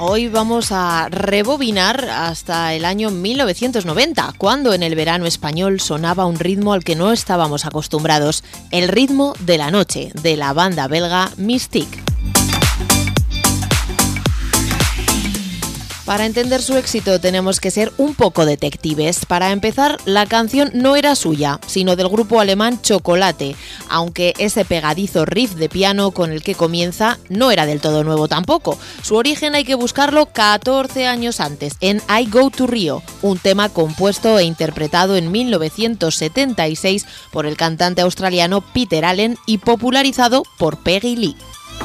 Hoy vamos a rebobinar hasta el año 1990, cuando en el verano español sonaba un ritmo al que no estábamos acostumbrados, el ritmo de la noche, de la banda belga Mystique. Para entender su éxito tenemos que ser un poco detectives. Para empezar, la canción no era suya, sino del grupo alemán Chocolate, aunque ese pegadizo riff de piano con el que comienza no era del todo nuevo tampoco. Su origen hay que buscarlo 14 años antes, en I Go to Rio, un tema compuesto e interpretado en 1976 por el cantante australiano Peter Allen y popularizado por Peggy Lee.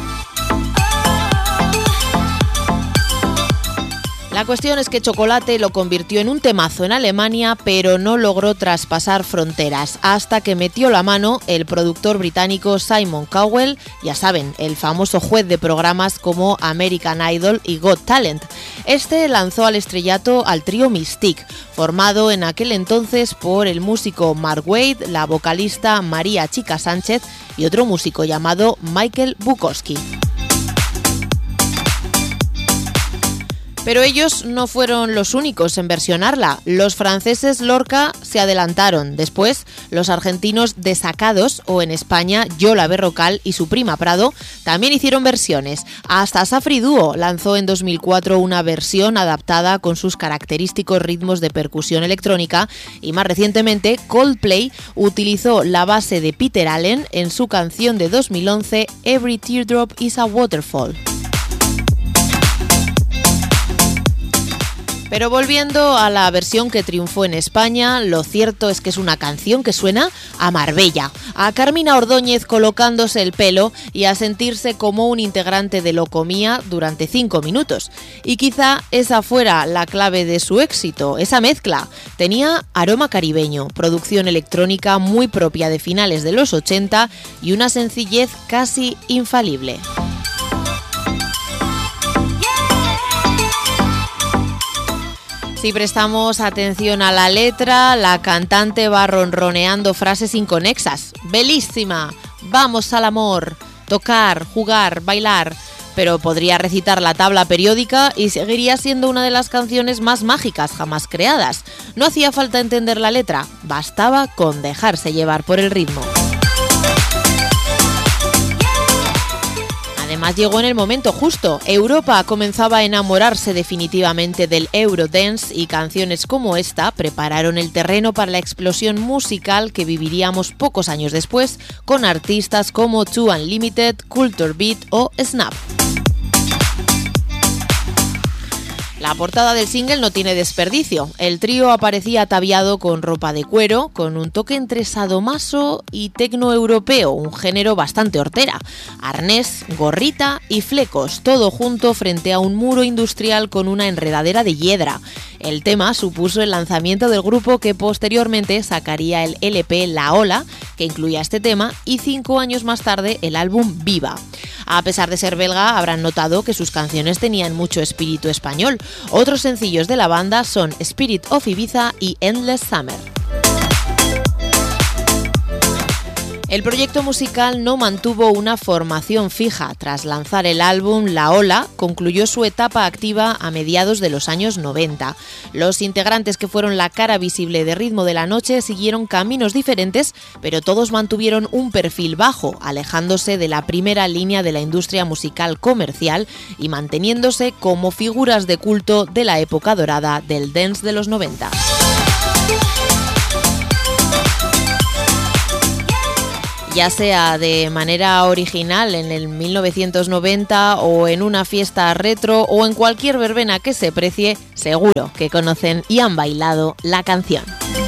La cuestión es que Chocolate lo convirtió en un temazo en Alemania, pero no logró traspasar fronteras, hasta que metió la mano el productor británico Simon Cowell, ya saben, el famoso juez de programas como American Idol y Got Talent. Este lanzó al estrellato al trío Mystique, formado en aquel entonces por el músico Mark Waid, la vocalista María Chica Sánchez y otro músico llamado Michael Bukowski. Pero ellos no fueron los únicos en versionarla. Los franceses Lorca se adelantaron. Después, los argentinos Desacados, o en España Yola Berrocal y su prima Prado, también hicieron versiones. Hasta Safri Duo lanzó en 2004 una versión adaptada con sus característicos ritmos de percusión electrónica, y más recientemente Coldplay utilizó la base de Peter Allen en su canción de 2011 Every Teardrop is a Waterfall. Pero volviendo a la versión que triunfó en España, lo cierto es que es una canción que suena a Marbella, a Carmina Ordóñez colocándose el pelo y a sentirse como un integrante de Locomía durante 5 minutos. Y quizá esa fuera la clave de su éxito, esa mezcla. Tenía aroma caribeño, producción electrónica muy propia de finales de los 80 y una sencillez casi infalible. Si prestamos atención a la letra, la cantante va ronroneando frases inconexas. ¡Belísima! ¡Vamos al amor! Tocar, jugar, bailar. Pero podría recitar la tabla periódica y seguiría siendo una de las canciones más mágicas jamás creadas. No hacía falta entender la letra, bastaba con dejarse llevar por el ritmo. Además llegó en el momento justo. Europa comenzaba a enamorarse definitivamente del Eurodance y canciones como esta prepararon el terreno para la explosión musical que viviríamos pocos años después con artistas como Two Unlimited, Culture Beat o Snap. La portada del single no tiene desperdicio. El trío aparecía ataviado con ropa de cuero, con un toque entre sadomaso y tecno europeo, un género bastante hortera. Arnés, gorrita y flecos, todo junto frente a un muro industrial con una enredadera de hiedra. El tema supuso el lanzamiento del grupo, que posteriormente sacaría el LP La Ola, que incluía este tema, y 5 años más tarde el álbum Viva. A pesar de ser belga, habrán notado que sus canciones tenían mucho espíritu español. Otros sencillos de la banda son Spirit of Ibiza y Endless Summer. El proyecto musical no mantuvo una formación fija. Tras lanzar el álbum La Ola, concluyó su etapa activa a mediados de los años 90. Los integrantes, que fueron la cara visible de Ritmo de la Noche, siguieron caminos diferentes, pero todos mantuvieron un perfil bajo, alejándose de la primera línea de la industria musical comercial y manteniéndose como figuras de culto de la época dorada del dance de los 90. Ya sea de manera original en el 1990 o en una fiesta retro o en cualquier verbena que se precie, seguro que conocen y han bailado la canción.